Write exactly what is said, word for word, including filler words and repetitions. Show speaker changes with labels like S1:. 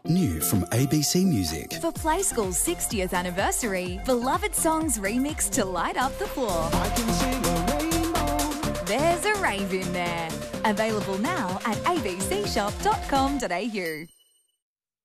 S1: New from A B C Music.
S2: For Play School's sixtieth anniversary, beloved songs remixed to light up the floor.
S3: I can see the rainbow.
S2: There's a rave in there. Available now at a b c shop dot com dot a u.